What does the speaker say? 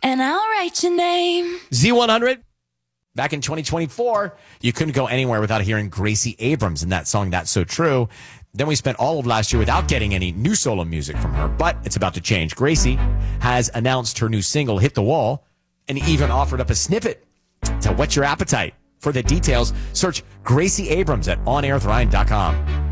and I'll write your name. Z100. Back in 2024, you couldn't go anywhere without hearing Gracie Abrams in that song, That's So True. Then we spent all of last year without getting any new solo music from her, but it's about to change. Gracie has announced her new single, Hit the Wall, and even offered up a snippet to whet your appetite. For the details, search Gracie Abrams at onairwithRyan.com.